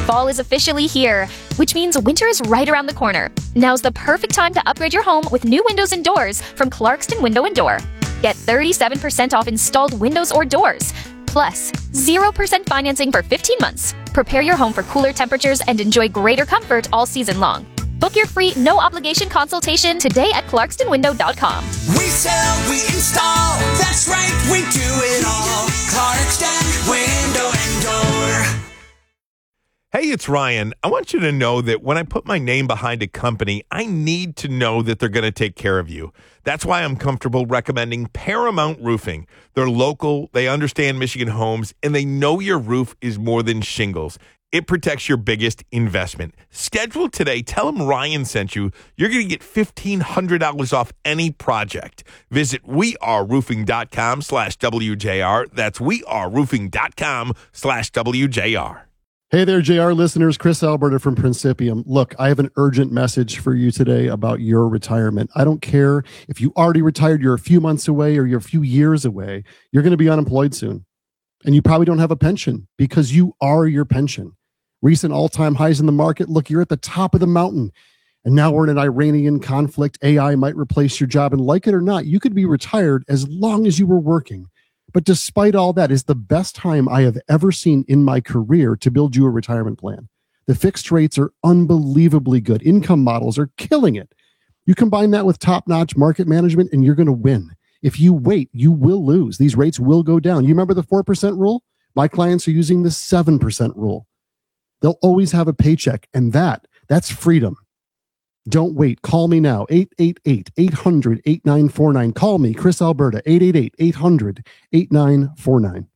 Fall is officially here, which means winter is right around the corner. Now's the perfect time to upgrade your home with new windows and doors from Clarkston Window and Door. Get 37% off installed windows or doors, plus 0% financing for 15 months. Prepare your home for cooler temperatures and enjoy greater comfort all season long. Book your free, no-obligation consultation today at clarkstonwindow.com. We sell, we install, that's right, we do it all. Clarkston Window and Door. Hey, it's Ryan. I want you to know that when I put my name behind a company, I need to know that they're going to take care of you. That's why I'm comfortable recommending Paramount Roofing. They're local, they understand Michigan homes, and they know your roof is more than shingles. It protects your biggest investment. Schedule today. Tell them Ryan sent you. You're going to get $1,500 off any project. Visit weareroofing.com/WJR. That's weareroofing.com/WJR. Hey there, JR listeners. Chris Alberta from Principium. Look, I have an urgent message for you today about your retirement. I don't care if you already retired, you're a few months away, or you're a few years away. You're going to be unemployed soon. And you probably don't have a pension because you are your pension. Recent all-time highs in the market. Look, you're at the top of the mountain. And now we're in an Iranian conflict. AI might replace your job. And like it or not, you could be retired as long as you were working. But despite all that, is the best time I have ever seen in my career to build you a retirement plan. The fixed rates are unbelievably good. Income models are killing it. You combine that with top-notch market management and you're going to win. If you wait, you will lose. These rates will go down. You remember the 4% rule? My clients are using the 7% rule. They'll always have a paycheck, and that's freedom. Don't wait. Call me now. 888-800-8949. Call me, Chris Alberta, 888-800-8949.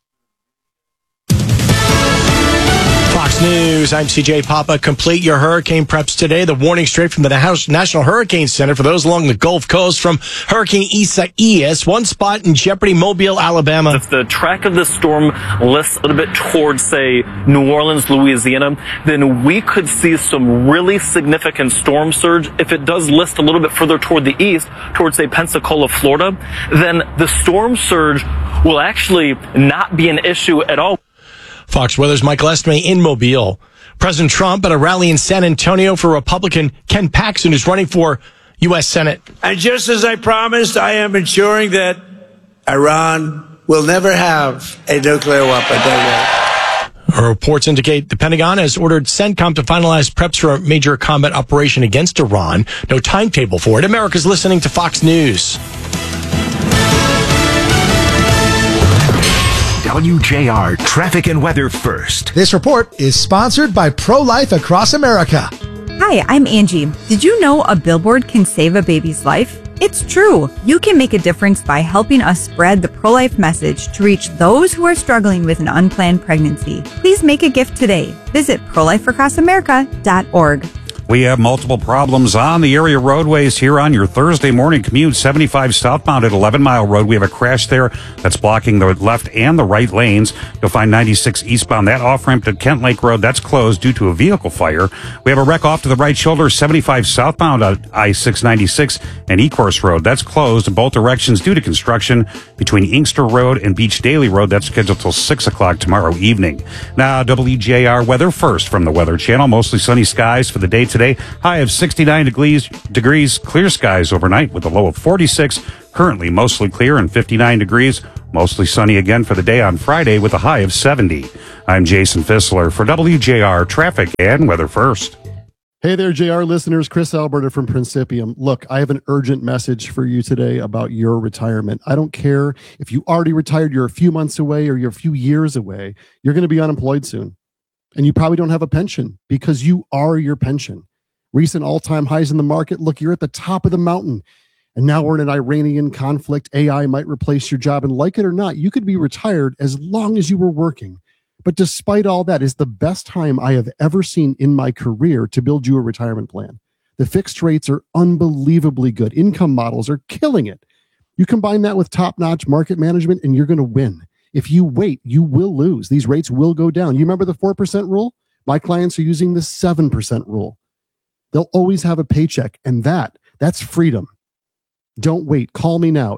Fox News, I'm CJ Papa. Complete your hurricane preps today. The warning straight from the National Hurricane Center for those along the Gulf Coast from Hurricane Isaias. One spot in Jeopardy, Mobile, Alabama. If the track of the storm lists a little bit towards, say, New Orleans, Louisiana, then we could see some really significant storm surge. If it does list a little bit further toward the east, towards, say, Pensacola, Florida, then the storm surge will actually not be an issue at all. Fox Weather's Michael Estime in Mobile. President Trump at a rally in San Antonio for Republican Ken Paxton, who's running for U.S. Senate. And just as I promised, I am ensuring that Iran will never have a nuclear weapon. Reports indicate the Pentagon has ordered CENTCOM to finalize preps for a major combat operation against Iran. No timetable for it. America's listening to Fox News. WJR Traffic and Weather First. This report is sponsored by Pro-Life Across America. Hi, I'm Angie. Did you know a billboard can save a baby's life? It's true. You can make a difference by helping us spread the pro-life message to reach those who are struggling with an unplanned pregnancy. Please make a gift today. Visit prolifeacrossamerica.org. We have multiple problems on the area roadways here on your Thursday morning commute. 75 southbound at 11 Mile Road. We have a crash there that's blocking the left and the right lanes. You'll find 96 eastbound. That off-ramp to Kent Lake Road, that's closed due to a vehicle fire. We have a wreck off to the right shoulder, 75 southbound at I-696 and Ecorse Road. That's closed in both directions due to construction between Inkster Road and Beach Daily Road. That's scheduled till 6 o'clock tomorrow evening. Now, WJR weather first from the Weather Channel. Mostly sunny skies for the day today. High of 69 degrees, clear skies overnight with a low of 46. Currently mostly clear and 59 degrees. Mostly sunny again for the day on Friday with a high of 70. I'm Jason Fissler for WJR Traffic and Weather First. Hey there, JR listeners. Chris Alberta from Principium. Look, I have an urgent message for you today about your retirement. I don't care if you already retired, you're a few months away, or you're a few years away. You're going to be unemployed soon. And you probably don't have a pension because you are your pension. Recent all-time highs in the market. Look, you're at the top of the mountain. And now we're in an Iranian conflict. AI might replace your job. And like it or not, you could be retired as long as you were working. But despite all that, is the best time I have ever seen in my career to build you a retirement plan. The fixed rates are unbelievably good. Income models are killing it. You combine that with top-notch market management and you're going to win. If you wait, you will lose. These rates will go down. You remember the 4% rule? My clients are using the 7% rule. They'll always have a paycheck, and that's freedom. Don't wait. Call me now.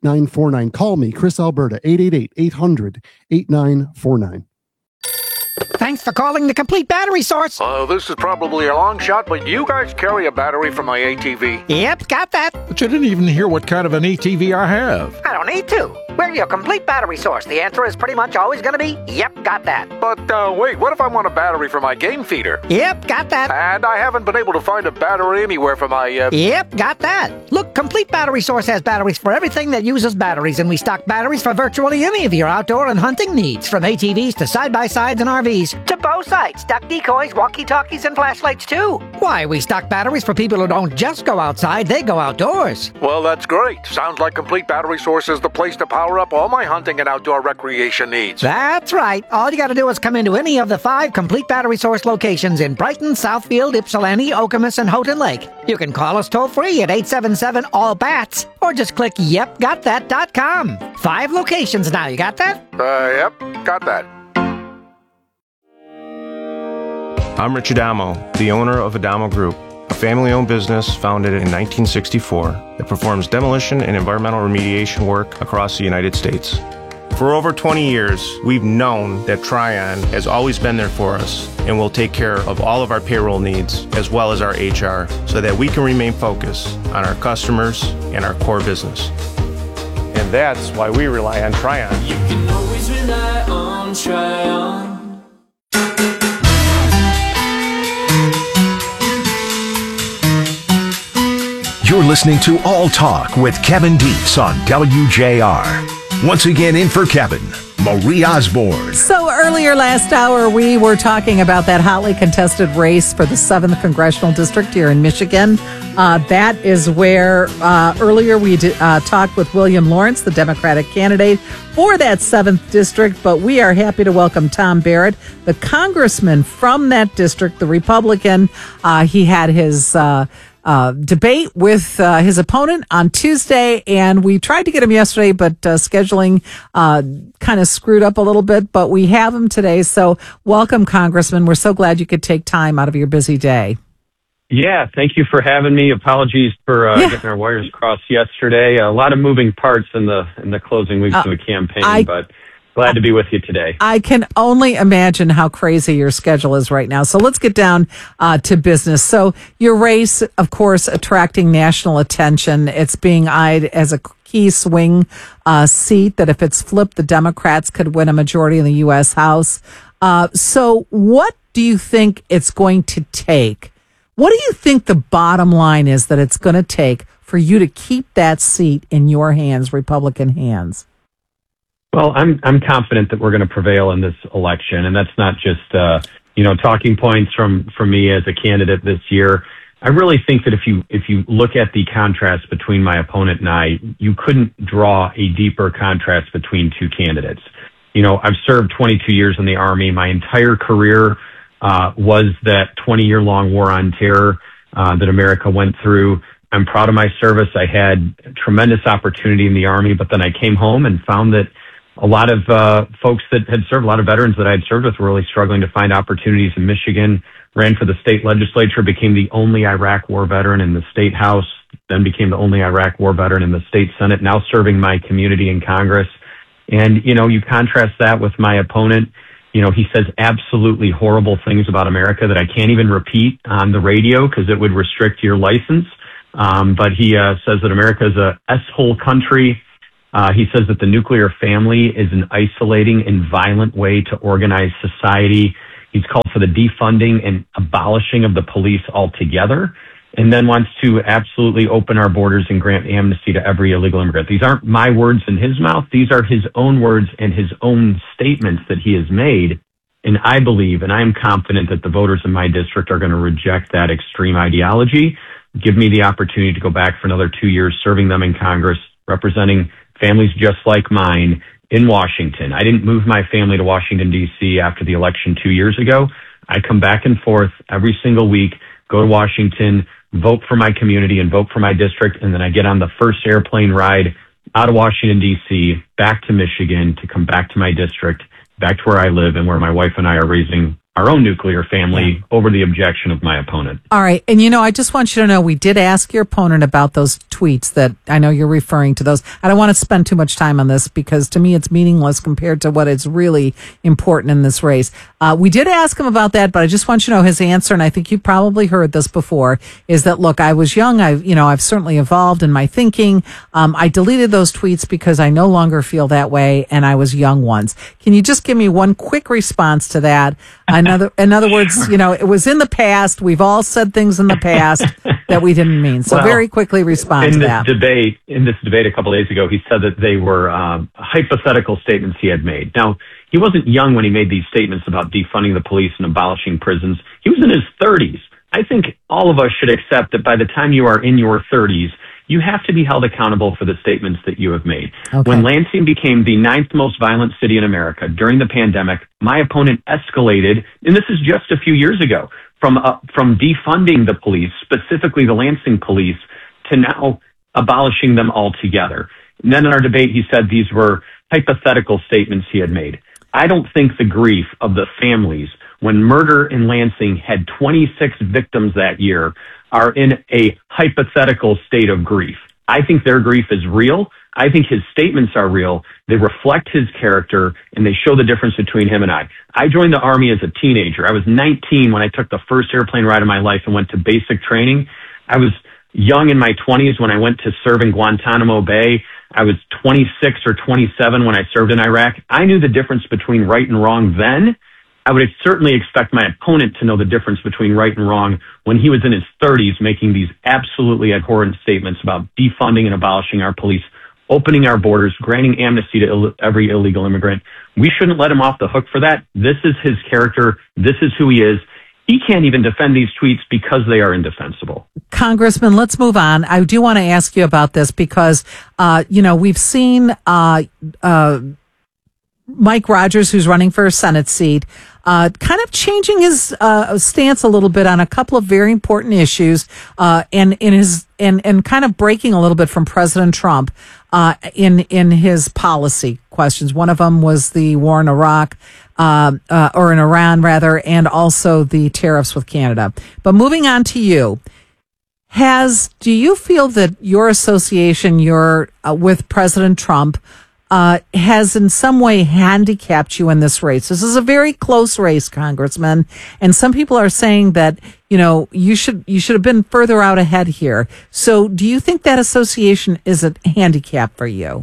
888-800-8949. Call me, Chris Alberta, 888-800-8949. Thanks for calling the Complete Battery Source. This is probably a long shot, but you guys carry a battery for my ATV. Yep, got that. But you didn't even hear what kind of an ATV I have. I don't need to. We're your Complete Battery Source. The answer is pretty much always going to be, yep, got that. But wait, what if I want a battery for my game feeder? Yep, got that. And I haven't been able to find a battery anywhere for my... Yep, got that. Look, Complete Battery Source has batteries for everything that uses batteries, and we stock batteries for virtually any of your outdoor and hunting needs, from ATVs to side-by-sides and RVs, to bow sights, duck decoys, walkie-talkies, and flashlights, too. Why, we stock batteries for people who don't just go outside, they go outdoors. Well, that's great. Sounds like Complete Battery Source is the place to power up all my hunting and outdoor recreation needs. That's right. All you got to do is come into any of the 5 Complete Battery Source locations in Brighton, Southfield, Ypsilanti, Okemos, and Houghton Lake. You can call us toll-free at 877-ALL-BATS, or just click yepgotthat.com. 5 locations now, you got that? Yep, got that. I'm Rich Adamo, the owner of Adamo Group, a family-owned business founded in 1964 that performs demolition and environmental remediation work across the United States. For over 20 years, we've known that Tryon has always been there for us and will take care of all of our payroll needs as well as our HR so that we can remain focused on our customers and our core business. And that's why we rely on Tryon. You can always rely on Tryon. You're listening to All Talk with Kevin Dietz on WJR. Once again, in for Kevin, Marie Osborne. So earlier last hour, we were talking about that hotly contested race for the 7th Congressional District here in Michigan. That is where earlier we talked with William Lawrence, the Democratic candidate for that 7th district. But we are happy to welcome Tom Barrett, the congressman from that district, the Republican. He had his debate with his opponent on Tuesday, and we tried to get him yesterday, but scheduling kind of screwed up a little bit, but we have him today. So welcome, Congressman. We're so glad you could take time out of your busy day. Yeah, thank you for having me. Apologies for getting our wires crossed yesterday. A lot of moving parts in the closing weeks of the campaign, but glad to be with you today. I can only imagine how crazy your schedule is right now. So let's get down to business. So your race, of course, attracting national attention. It's being eyed as a key swing seat that if it's flipped, the Democrats could win a majority in the U.S. House. So what do you think it's going to take? What do you think the bottom line is that it's going to take for you to keep that seat in your hands, Republican hands? Well, I'm confident that we're going to prevail in this election, and that's not just talking points from me as a candidate this year. I really think that if you look at the contrast between my opponent and I, you couldn't draw a deeper contrast between two candidates. I've served 22 years in the Army. My entire career was that 20-year-long war on terror that America went through. I'm proud of my service. I had tremendous opportunity in the Army, but then I came home and found that a lot of folks that had served, a lot of veterans that I had served with were really struggling to find opportunities in Michigan, ran for the state legislature, became the only Iraq war veteran in the state house, then became the only Iraq war veteran in the state Senate, now serving my community in Congress. And, you contrast that with my opponent. He says absolutely horrible things about America that I can't even repeat on the radio because it would restrict your license. But he says that America is a S-hole country. He says that the nuclear family is an isolating and violent way to organize society. He's called for the defunding and abolishing of the police altogether, and then wants to absolutely open our borders and grant amnesty to every illegal immigrant. These aren't my words in his mouth. These are his own words and his own statements that he has made. And I believe, and I am confident that the voters in my district are going to reject that extreme ideology, give me the opportunity to go back for another 2 years serving them in Congress, representing families just like mine in Washington. I didn't move my family to Washington, D.C. after the election 2 years ago. I come back and forth every single week, go to Washington, vote for my community and vote for my district, and then I get on the first airplane ride out of Washington, D.C., back to Michigan to come back to my district, back to where I live and where my wife and I are raising our own nuclear family over the objection of my opponent. All right. And, I just want you to know we did ask your opponent about those tweets that I know you're referring to those. I don't want to spend too much time on this because to me it's meaningless compared to what is really important in this race. We did ask him about that, but I just want you to know his answer, and I think you probably heard this before, is that, look, I was young. I've certainly evolved in my thinking. I deleted those tweets because I no longer feel that way, and I was young once. Can you just give me one quick response to that? In other words, it was in the past. We've all said things in the past that we didn't mean. So very quickly respond to that. In this debate a couple of days ago, he said that they were hypothetical statements he had made. Now, he wasn't young when he made these statements about defunding the police and abolishing prisons. He was in his 30s. I think all of us should accept that by the time you are in your 30s, you have to be held accountable for the statements that you have made. Okay. When Lansing became the 9th most violent city in America during the pandemic, my opponent escalated, and this is just a few years ago, from defunding the police, specifically the Lansing police, to now abolishing them altogether. And then in our debate, he said these were hypothetical statements he had made. I don't think the grief of the families when murder in Lansing had 26 victims that year are in a hypothetical state of grief. I think their grief is real. I think his statements are real. They reflect his character, and they show the difference between him and I. I joined the Army as a teenager. I was 19 when I took the first airplane ride of my life and went to basic training. I was young in my 20s when I went to serve in Guantanamo Bay. I was 26 or 27 when I served in Iraq. I knew the difference between right and wrong then. I would certainly expect my opponent to know the difference between right and wrong when he was in his 30s making these absolutely abhorrent statements about defunding and abolishing our police, opening our borders, granting amnesty to every illegal immigrant. We shouldn't let him off the hook for that. This is his character. This is who he is. He can't even defend these tweets because they are indefensible. Congressman, let's move on. I do want to ask you about this because, we've seen Mike Rogers, who's running for a Senate seat, kind of changing his stance a little bit on a couple of very important issues, and kind of breaking a little bit from President Trump in his policy questions. One of them was the war in Iraq, or in Iran rather, and also the tariffs with Canada. But moving on to you, do you feel that your association with President Trump has in some way handicapped you in this race? This is a very close race, Congressman, and some people are saying that you should have been further out ahead here. So, do you think that association is a handicap for you?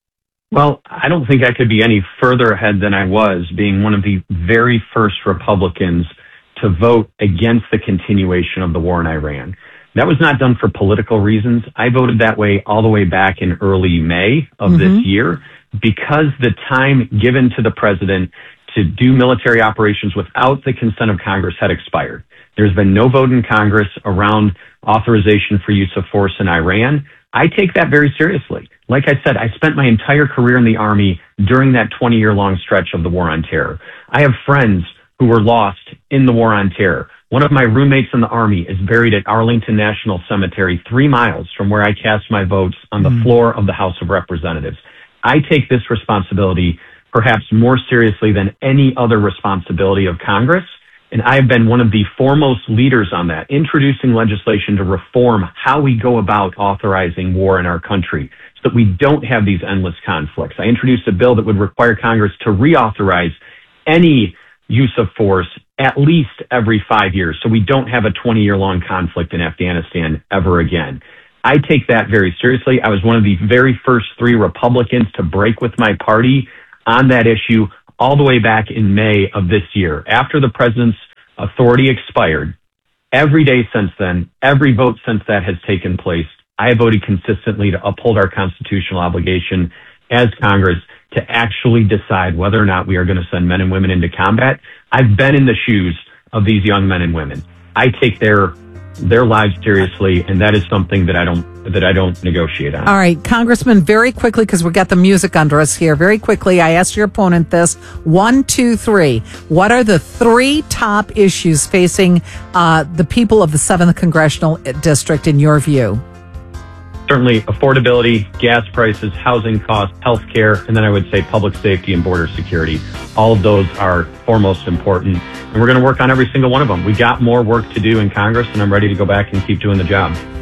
Well, I don't think I could be any further ahead than I was, being one of the very first Republicans to vote against the continuation of the war in Iran. That was not done for political reasons. I voted that way all the way back in early May of this year because the time given to the president to do military operations without the consent of Congress had expired. There's been no vote in Congress around authorization for use of force in Iran. I take that very seriously. Like I said, I spent my entire career in the Army during that 20-year-long stretch of the war on terror. I have friends who were lost in the war on terror. One of my roommates in the Army is buried at Arlington National Cemetery, 3 miles from where I cast my votes on the floor of the House of Representatives. I take this responsibility perhaps more seriously than any other responsibility of Congress, and I have been one of the foremost leaders on that, introducing legislation to reform how we go about authorizing war in our country so that we don't have these endless conflicts. I introduced a bill that would require Congress to reauthorize any use of force at least every 5 years so we don't have a 20-year-long conflict in Afghanistan ever again. I take that very seriously. I was one of the very first 3 Republicans to break with my party on that issue all the way back in May of this year. After the president's authority expired, every day since then, every vote since that has taken place, I have voted consistently to uphold our constitutional obligation as Congress to actually decide whether or not we are going to send men and women into combat. I've been in the shoes of these young men and women. I take their lives seriously, and that is something that I don't negotiate on. All right, Congressman, very quickly, because we've got the music under us here. Very quickly, I asked your opponent this. 1, 2, 3. What are the 3 top issues facing the people of the 7th Congressional District in your view? Certainly affordability, gas prices, housing costs, health care, and then I would say public safety and border security. All of those are foremost important, and we're going to work on every single one of them. We got more work to do in Congress, and I'm ready to go back and keep doing the job.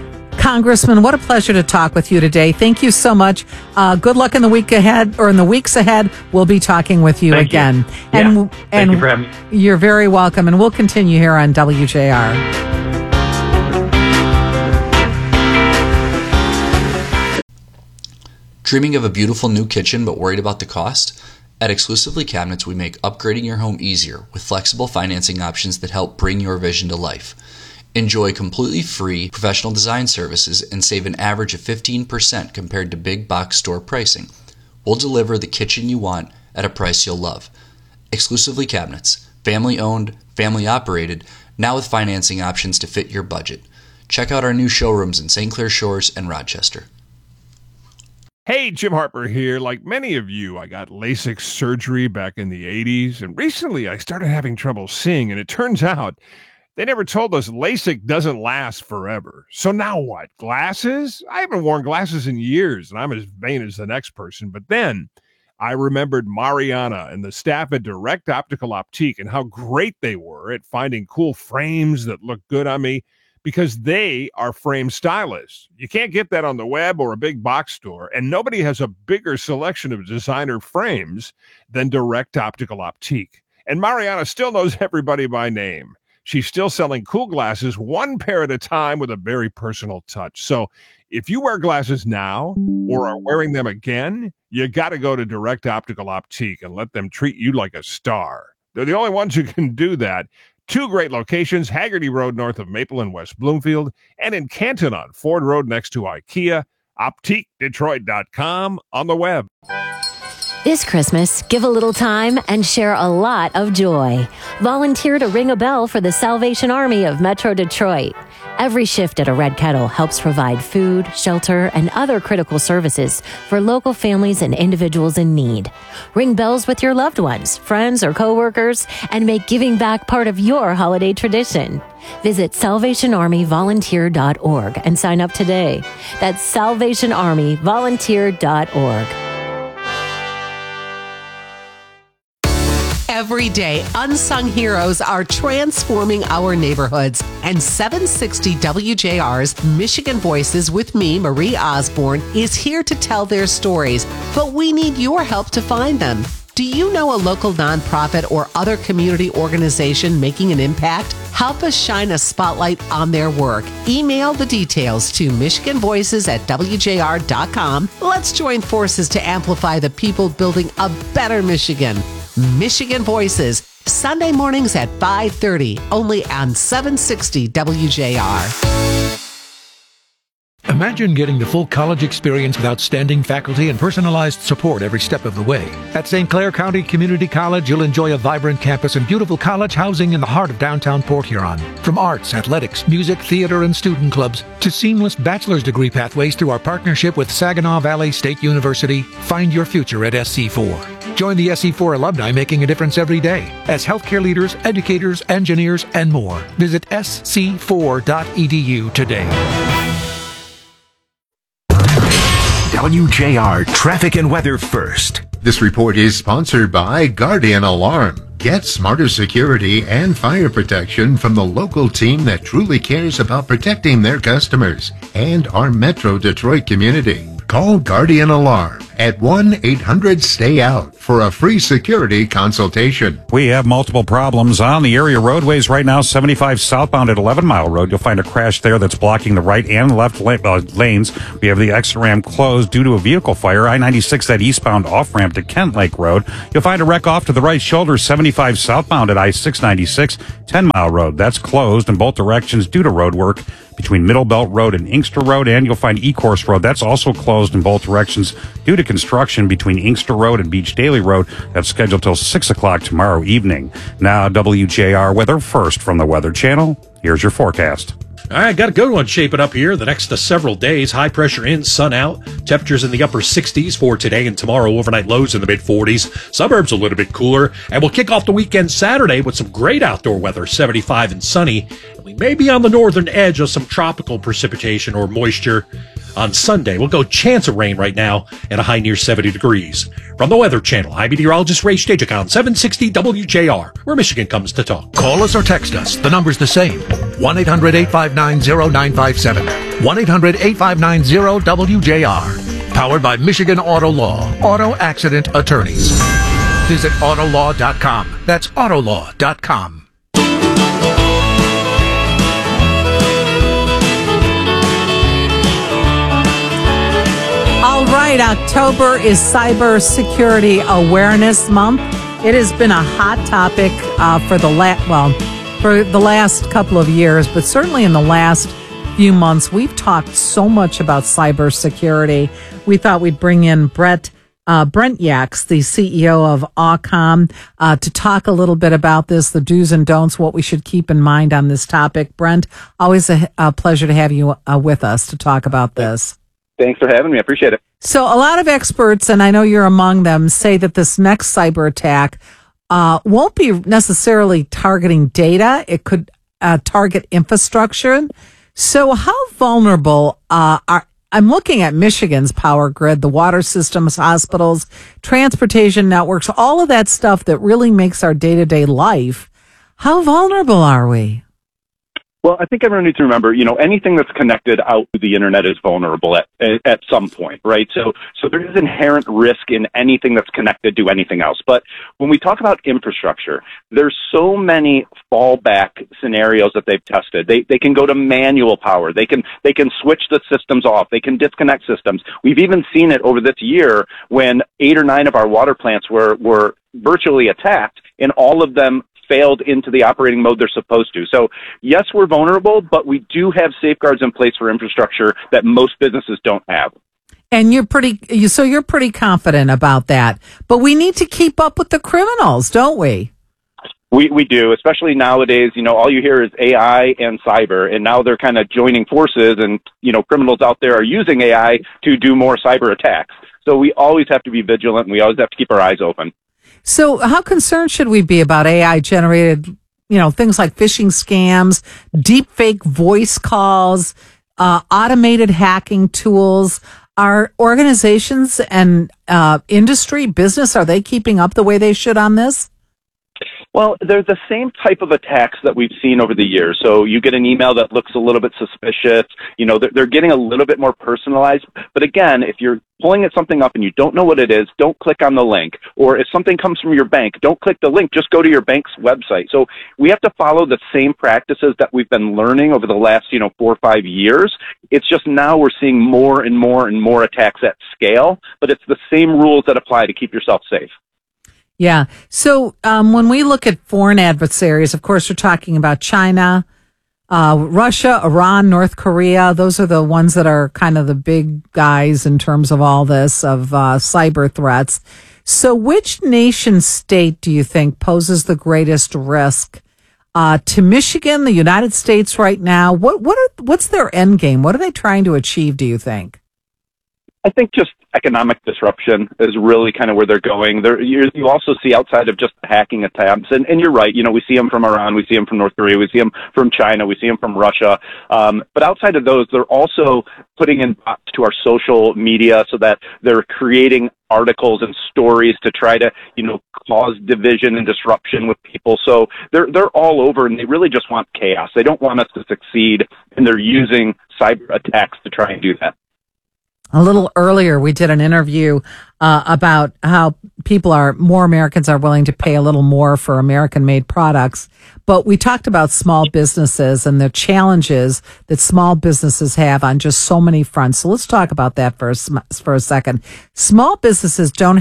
Congressman, what a pleasure to talk with you today. Thank you so much. Good luck in the week ahead, or in the weeks ahead. We'll be talking with you again. And Thank you for having me. You're very welcome, and we'll continue here on WJR. Dreaming of a beautiful new kitchen but worried about the cost? At Exclusively Cabinets, we make upgrading your home easier with flexible financing options that help bring your vision to life. Enjoy completely free professional design services and save an average of 15% compared to big box store pricing. We'll deliver the kitchen you want at a price you'll love. Exclusively Cabinets, family owned, family operated, now with financing options to fit your budget. Check out our new showrooms in St. Clair Shores and Rochester. Hey, Jim Harper here. Like many of you, I got LASIK surgery back in the 80s, and recently I started having trouble seeing, and it turns out they never told us LASIK doesn't last forever. So now what? Glasses? I haven't worn glasses in years, and I'm as vain as the next person. But then I remembered Mariana and the staff at Direct Optical Optique and how great they were at finding cool frames that look good on me, because they are frame stylists. You can't get that on the web or a big box store, and nobody has a bigger selection of designer frames than Direct Optical Optique. And Mariana still knows everybody by name. She's still selling cool glasses, one pair at a time, with a very personal touch. So if you wear glasses now or are wearing them again, you got to go to Direct Optical Optique and let them treat you like a star. They're the only ones who can do that. 2 great locations, Haggerty Road north of Maple in West Bloomfield, and in Canton on Ford Road next to IKEA. OptiqueDetroit.com on the web. This Christmas, give a little time and share a lot of joy. Volunteer to ring a bell for the Salvation Army of Metro Detroit. Every shift at a Red Kettle helps provide food, shelter, and other critical services for local families and individuals in need. Ring bells with your loved ones, friends, or coworkers, and make giving back part of your holiday tradition. Visit SalvationArmyVolunteer.org and sign up today. That's SalvationArmyVolunteer.org. Every day, unsung heroes are transforming our neighborhoods. And 760 WJR's Michigan Voices with me, Marie Osborne, is here to tell their stories. But we need your help to find them. Do you know a local nonprofit or other community organization making an impact? Help us shine a spotlight on their work. Email the details to MichiganVoices@WJR.com. Let's join forces to amplify the people building a better Michigan. Michigan Voices, Sunday mornings at 5:30, only on 760 WJR. Imagine getting the full college experience with outstanding faculty and personalized support every step of the way. At St. Clair County Community College, you'll enjoy a vibrant campus and beautiful college housing in the heart of downtown Port Huron. From arts, athletics, music, theater, and student clubs, to seamless bachelor's degree pathways through our partnership with Saginaw Valley State University, find your future at SC4. Join the SC4 alumni making a difference every day as healthcare leaders, educators, engineers, and more. Visit sc4.edu today. WJR Traffic and Weather First. This report is sponsored by Guardian Alarm. Get smarter security and fire protection from the local team that truly cares about protecting their customers and our Metro Detroit community. Call Guardian Alarm at 1-800-STAY-OUT for a free security consultation. We have multiple problems on the area roadways right now. 75 southbound at 11 Mile Road. You'll find a crash there that's blocking the right and left lanes. We have the exit ramp closed due to a vehicle fire. I-96 that eastbound off-ramp to Kent Lake Road. You'll find a wreck off to the right shoulder. 75 southbound at I-696, 10 Mile Road. That's closed in both directions due to road work between Middle Belt Road and Inkster Road, and you'll find Ecorse Road. That's also closed in both directions due to construction between Inkster Road and Beach Daily Road. That's scheduled till 6 o'clock tomorrow evening. Now, WJR weather first from the Weather Channel. Here's your forecast. All right, got a good one shaping up here the next several days. High pressure in, sun out. Temperatures in the upper 60s for today and tomorrow. Overnight lows in the mid-40s. Suburbs a little bit cooler. And we'll kick off the weekend Saturday with some great outdoor weather, 75 and sunny. And we may be on the northern edge of some tropical precipitation or moisture on Sunday. We'll go chance of rain right now at a high near 70 degrees. From the Weather Channel, I'm meteorologist Ray Stagicon, 760 WJR, where Michigan comes to talk. Call us or text us. The number's the same. 1-800-859-0957. 1-800-859-0WJR. Powered by Michigan Auto Law. Auto Accident Attorneys. Visit autolaw.com. That's autolaw.com. All right, October is Cybersecurity Awareness Month. It has been a hot topic for the last couple of years, but certainly in the last few months, we've talked so much about cybersecurity. We thought we'd bring in Brent Yaks, the CEO of Awcom, to talk a little bit about this, the do's and don'ts, what we should keep in mind on this topic. Brent, always a pleasure to have you with us to talk about this. Thanks for having me. I appreciate it. So a lot of experts, and I know you're among them, say that this next cyber attack won't be necessarily targeting data. It could target infrastructure. So how vulnerable I'm looking at Michigan's power grid, the water systems, hospitals, transportation networks, all of that stuff that really makes our day-to-day life. How vulnerable are we? Well, I think everyone needs to remember, anything that's connected out to the internet is vulnerable at some point, right? So there is inherent risk in anything that's connected to anything else. But when we talk about infrastructure, there's so many fallback scenarios that they've tested. They can go to manual power. They can switch the systems off. They can disconnect systems. We've even seen it over this year when 8 or 9 of our water plants were virtually attacked, and all of them failed into the operating mode they're supposed to. So yes, we're vulnerable, but we do have safeguards in place for infrastructure that most businesses don't have. And you're pretty confident about that. But we need to keep up with the criminals, don't we? We do, especially nowadays. All you hear is AI and cyber, and now they're kind of joining forces, and criminals out there are using AI to do more cyber attacks. So we always have to be vigilant, and we always have to keep our eyes open. So how concerned should we be about AI-generated, things like phishing scams, deep fake voice calls, automated hacking tools? Are organizations and industry, business, are they keeping up the way they should on this? Well, they're the same type of attacks that we've seen over the years. So you get an email that looks a little bit suspicious. They're getting a little bit more personalized. But again, if you're pulling something up and you don't know what it is, don't click on the link. Or if something comes from your bank, don't click the link. Just go to your bank's website. So we have to follow the same practices that we've been learning over the last, 4 or 5 years. It's just now we're seeing more and more and more attacks at scale. But it's the same rules that apply to keep yourself safe. Yeah. So when we look at foreign adversaries, of course, we're talking about China, Russia, Iran, North Korea. Those are the ones that are kind of the big guys in terms of all this, of cyber threats. So which nation state do you think poses the greatest risk to Michigan, the United States right now? What's their end game? What are they trying to achieve, do you think? I think just economic disruption is really kind of where they're going. You also see outside of just hacking attempts, and you're right, we see them from Iran, we see them from North Korea, we see them from China, we see them from Russia. But outside of those, they're also putting in bots to our social media so that they're creating articles and stories to try to, cause division and disruption with people. So they're all over, and they really just want chaos. They don't want us to succeed, and they're using cyber attacks to try and do that. A little earlier, we did an interview about how more Americans are willing to pay a little more for American-made products. But we talked about small businesses and the challenges that small businesses have on just so many fronts. So let's talk about that for a second. Small businesses don't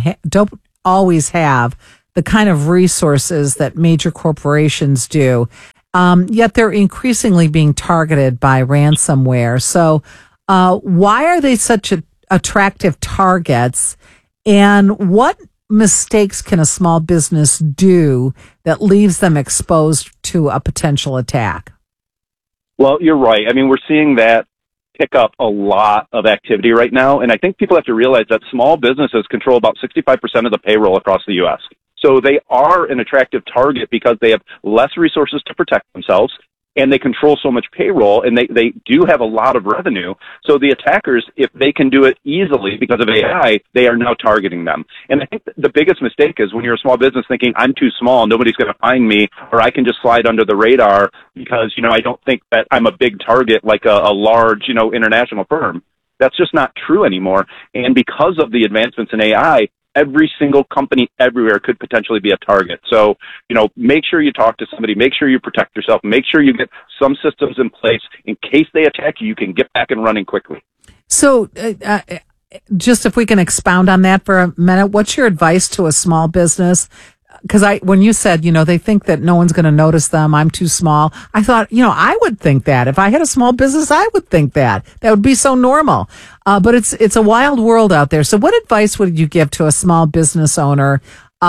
always have the kind of resources that major corporations do. Yet they're increasingly being targeted by ransomware. So why are they such attractive targets, and what mistakes can a small business do that leaves them exposed to a potential attack? Well, you're right. I mean, we're seeing that pick up a lot of activity right now, and I think people have to realize that small businesses control about 65% of the payroll across the U.S. So they are an attractive target because they have less resources to protect themselves. and they control so much payroll, and they do have a lot of revenue. So the attackers, if they can do it easily because of AI, they are now targeting them. And I think the biggest mistake is when you're a small business thinking, I'm too small, nobody's going to find me, or I can just slide under the radar because, I don't think that I'm a big target like a large, international firm. That's just not true anymore. And because of the advancements in AI, every single company everywhere could potentially be a target. So, make sure you talk to somebody, make sure you protect yourself, make sure you get some systems in place in case they attack you, you can get back and running quickly. So, just if we can expound on that for a minute, what's your advice to a small business? Because when you said, they think that no one's going to notice them, I'm too small. I thought, I would think that. If I had a small business, I would think that. That would be so normal. But it's a wild world out there. So what advice would you give to a small business owner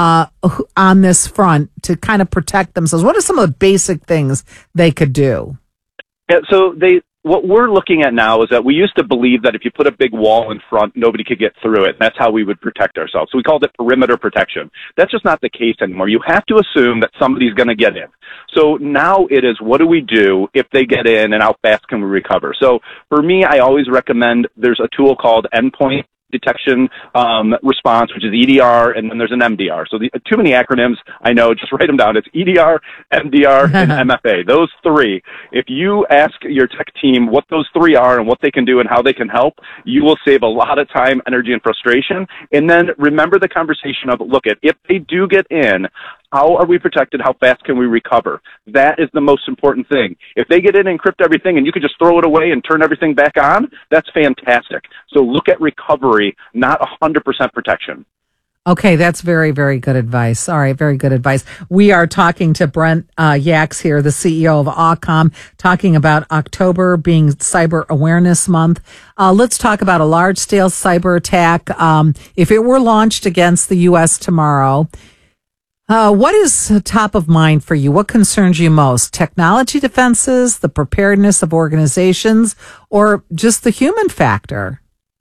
on this front to kind of protect themselves? What are some of the basic things they could do? Yeah, so what we're looking at now is that we used to believe that if you put a big wall in front, nobody could get through it. And that's how we would protect ourselves. So we called it perimeter protection. That's just not the case anymore. You have to assume that somebody's going to get in. So now it is, what do we do if they get in, and how fast can we recover? So for me, I always recommend there's a tool called Endpoint Detection Response, which is EDR, and then there's an MDR. So too many acronyms, I know, just write them down. It's EDR, MDR, and MFA. Those three. If you ask your tech team what those three are and what they can do and how they can help, you will save a lot of time, energy, and frustration. And then remember the conversation of, if they do get in, how are we protected? How fast can we recover? That is the most important thing. If they get in and encrypt everything and you can just throw it away and turn everything back on, that's fantastic. So look at recovery, not 100% protection. Okay, that's very, very good advice. All right, very good advice. We are talking to Brent Yaks here, the CEO of AWCOM, talking about October being Cyber Awareness Month. Let's talk about a large-scale cyber attack. If it were launched against the U.S. tomorrow, what is top of mind for you? What concerns you most? Technology defenses, the preparedness of organizations, or just the human factor?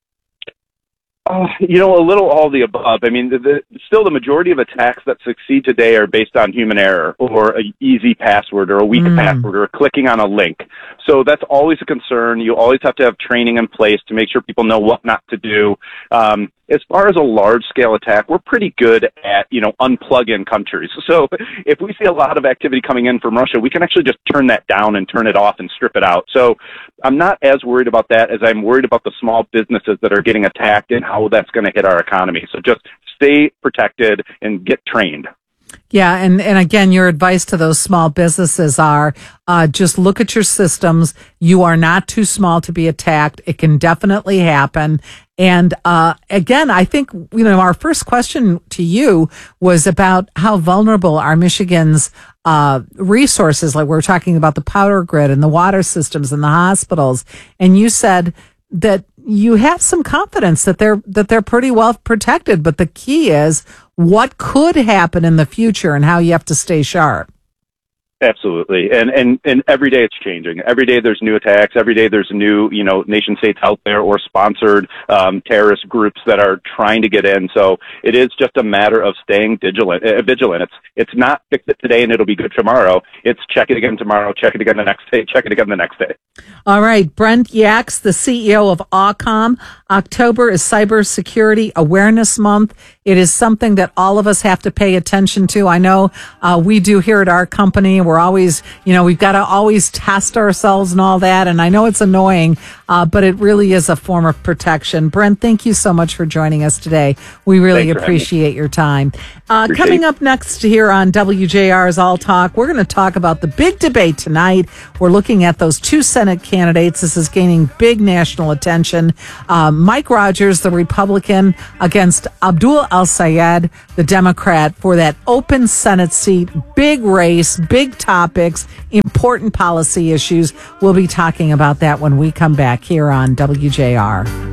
A little all the above. I mean, still the majority of attacks that succeed today are based on human error or an easy password or a weak password or clicking on a link. So that's always a concern. You always have to have training in place to make sure people know what not to do. As far as a large-scale attack, we're pretty good at, unplugging countries. So if we see a lot of activity coming in from Russia, we can actually just turn that down and turn it off and strip it out. So I'm not as worried about that as I'm worried about the small businesses that are getting attacked and how that's going to hit our economy. So just stay protected and get trained. Yeah, and again, your advice to those small businesses are just look at your systems. You are not too small to be attacked. It can definitely happen. And again, I think, our first question to you was about how vulnerable are Michigan's resources. Like we're talking about the power grid and the water systems and the hospitals. And you said that you have some confidence that they're pretty well protected. But the key is what could happen in the future and how you have to stay sharp. Absolutely. And every day it's changing. Every day there's new attacks. Every day there's new, nation states out there or sponsored terrorist groups that are trying to get in. So it is just a matter of staying vigilant. It's not fix it today and it'll be good tomorrow. It's check it again tomorrow, check it again the next day, check it again the next day. All right. Brent Yaks, the CEO of AWCOM. October is Cybersecurity Awareness Month. It is something that all of us have to pay attention to. I know we do here at our company. We're always, we've got to always test ourselves and all that. And I know it's annoying, but it really is a form of protection. Brent, thank you so much for joining us today. We really appreciate your time. Coming up next here on WJR's All Talk, we're going to talk about the big debate tonight. We're looking at those two Senate candidates. This is gaining big national attention. Mike Rogers, the Republican, against Abdul El-Sayed, the Democrat, for that open Senate seat. Big race, big topics, important policy issues. We'll be talking about that when we come back here on WJR.